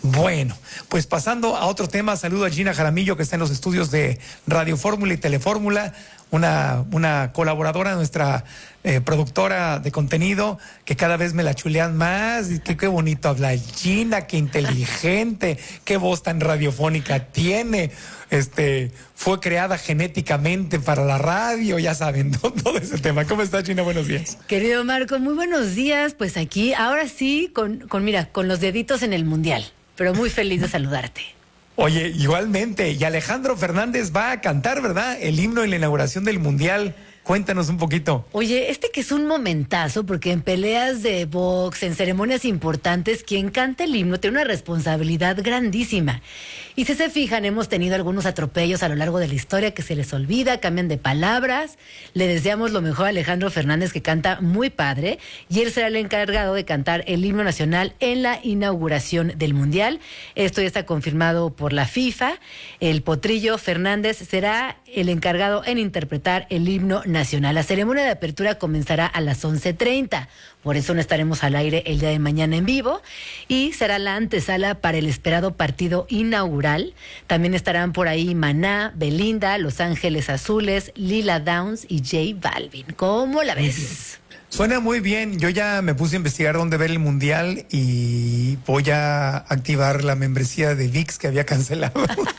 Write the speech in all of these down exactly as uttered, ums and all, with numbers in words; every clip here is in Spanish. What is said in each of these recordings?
Bueno, pues pasando a otro tema, saludo a Gina Jaramillo, que está en los estudios de Radio Fórmula y Telefórmula, una, una colaboradora, nuestra eh, productora de contenido, que cada vez me la chulean más. Y qué, qué bonito habla Gina, qué inteligente, qué voz tan radiofónica tiene. Este, fue creada genéticamente para la radio, ya saben, todo, todo ese tema. ¿Cómo estás, Gina? Buenos días. Querido Marco, muy buenos días. Pues aquí, ahora sí, con, con mira, con los deditos en el Mundial, pero muy feliz de saludarte. Oye, igualmente, y Alejandro Fernández va a cantar, ¿verdad? El himno en la inauguración del Mundial. Cuéntanos un poquito. Oye, este que es un momentazo, porque en peleas de box, en ceremonias importantes, quien canta el himno tiene una responsabilidad grandísima. Y si se fijan, hemos tenido algunos atropellos a lo largo de la historia que se les olvida, cambian de palabras. Le deseamos lo mejor a Alejandro Fernández, que canta muy padre, y él será el encargado de cantar el himno nacional en la inauguración del Mundial. Esto ya está confirmado por la FIFA. El Potrillo Fernández será el encargado en interpretar el himno nacional. La ceremonia de apertura comenzará a las once treinta. Por eso no estaremos al aire el día de mañana en vivo, y será la antesala para el esperado partido inaugural. También estarán por ahí Maná, Belinda, Los Ángeles Azules, Lila Downs y J Balvin. ¿Cómo la ves? Suena muy bien. Yo ya me puse a investigar dónde ver el Mundial y voy a activar la membresía de V I X que había cancelado.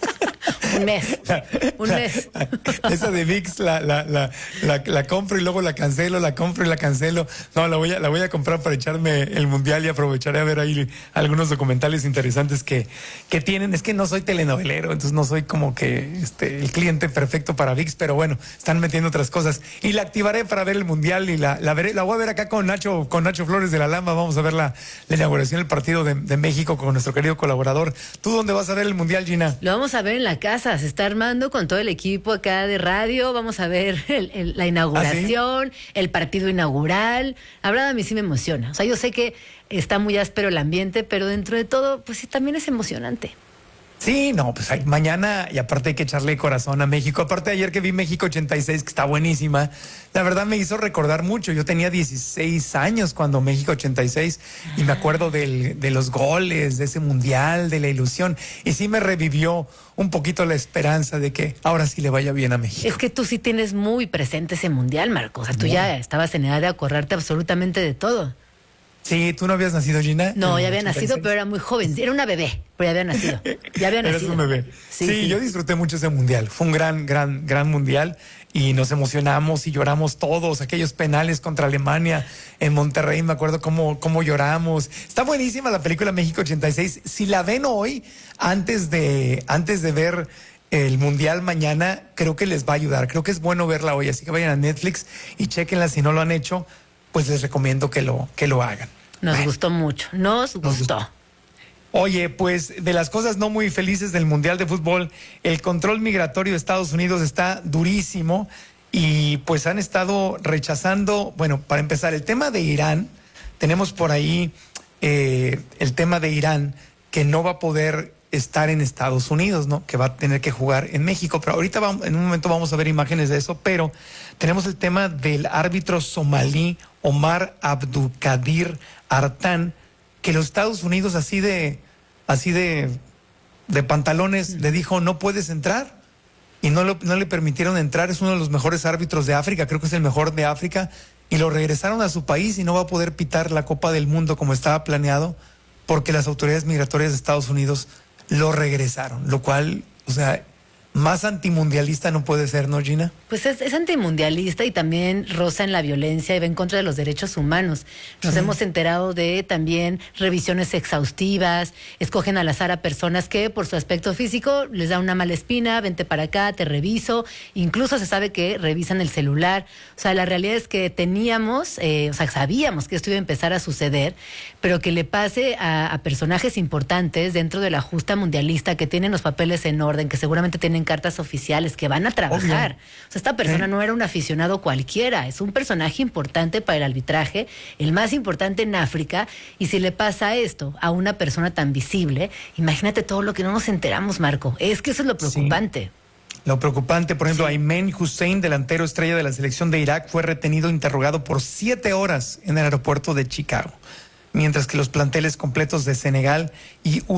Un mes, la, un la, mes. La, esa de V I X la, la, la, la, la compro y luego la cancelo, la compro y la cancelo. No, la voy a, la voy a comprar para echarme el Mundial y aprovecharé a ver ahí algunos documentales interesantes que, que tienen. Es que no soy telenovelero, entonces no soy como que este, el cliente perfecto para V I X, pero bueno, están metiendo otras cosas. Y la activaré para ver el Mundial y la, la veré, la voy a ver acá con Nacho, con Nacho Flores de la Lama. Vamos a ver la, la inauguración del partido de, de México con nuestro querido colaborador. ¿Tú dónde vas a ver el Mundial, Gina? Lo vamos a ver en la casa. Se está armando con todo el equipo acá de radio. Vamos a ver el, el, la inauguración, ¿ah, sí? El partido inaugural. La verdad, a mí sí me emociona. O sea, yo sé que está muy áspero el ambiente, pero dentro de todo, pues sí, también es emocionante. Sí, no, pues hay, mañana, y aparte hay que echarle corazón a México. Aparte ayer que vi México ochenta y seis, que está buenísima, la verdad me hizo recordar mucho. Yo tenía dieciséis años cuando México ochenta y seis, y me acuerdo del, de los goles, de ese mundial, de la ilusión, y sí me revivió un poquito la esperanza de que ahora sí le vaya bien a México. Es que tú sí tienes muy presente ese mundial, Marco. O sea, tú bueno. ya estabas en edad de acordarte absolutamente de todo. Sí, ¿tú no habías nacido, Gina? No, ya había nacido, pero era muy joven. Era una bebé, pero ya había nacido. Ya había nacido. Eres un bebé. Sí, sí, sí, yo disfruté mucho ese mundial. Fue un gran, gran, gran mundial y nos emocionamos y lloramos todos. Aquellos penales contra Alemania en Monterrey, me acuerdo cómo, cómo lloramos. Está buenísima la película México ochenta y seis. Si la ven hoy, antes de, antes de ver el mundial mañana, creo que les va a ayudar. Creo que es bueno verla hoy, así que vayan a Netflix y chequenla. Si no lo han hecho, pues les recomiendo que lo, que lo hagan. Nos bueno, gustó mucho, nos, nos gustó. gustó. Oye, pues de las cosas no muy felices del Mundial de Fútbol, el control migratorio de Estados Unidos está durísimo y pues han estado rechazando, bueno, para empezar, el tema de Irán, tenemos por ahí eh, el tema de Irán, que no va a poder estar en Estados Unidos, ¿no? Que va a tener que jugar en México, pero ahorita vamos, en un momento vamos a ver imágenes de eso, pero tenemos el tema del árbitro somalí Omar Abdulkadir Artan, que los Estados Unidos así de así de, de pantalones le dijo no puedes entrar y no, lo, no le permitieron entrar. Es uno de los mejores árbitros de África, creo que es el mejor de África, y lo regresaron a su país y no va a poder pitar la Copa del Mundo como estaba planeado porque las autoridades migratorias de Estados Unidos lo regresaron, lo cual, o sea, más antimundialista no puede ser, ¿no, Gina? Pues es, es antimundialista y también roza en la violencia y va en contra de los derechos humanos. Nos sí. hemos enterado de también revisiones exhaustivas, escogen al azar a personas que por su aspecto físico les da una mala espina, vente para acá, te reviso, incluso se sabe que revisan el celular. O sea, la realidad es que teníamos, eh, o sea, sabíamos que esto iba a empezar a suceder, pero que le pase a, a personajes importantes dentro de la justa mundialista que tienen los papeles en orden, que seguramente tienen cartas oficiales, que van a trabajar. Obvio. O sea, esta persona ¿Eh? no era un aficionado cualquiera, es un personaje importante para el arbitraje, el más importante en África, y si le pasa esto a una persona tan visible, imagínate todo lo que no nos enteramos, Marco. Es que eso es lo preocupante. Sí. Lo preocupante, por ejemplo, sí. Ayman Hussein, delantero estrella de la selección de Irak, fue retenido, interrogado por siete horas en el aeropuerto de Chicago, mientras que los planteles completos de Senegal y